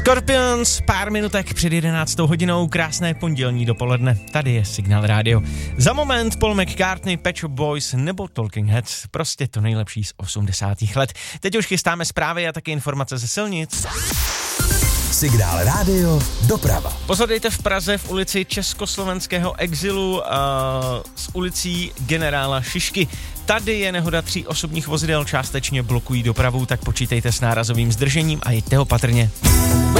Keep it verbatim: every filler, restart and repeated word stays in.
Scorpions, pár minutek před jedenáctou hodinou, krásné pondělní dopoledne. Tady je Signál Rádio. Za moment Paul McCartney, Pet Shop Boys nebo Talking Heads. Prostě to nejlepší z osmdesátých let. Teď už chystáme zprávy a taky informace ze silnic. Signál Rádio, doprava. Pozadejte v Praze v ulici Československého exilu uh, s ulicí Generála Šišky. Tady je nehoda tří osobních vozidel, částečně blokují dopravu, tak počítejte s nárazovým zdržením a jeďte opatrně.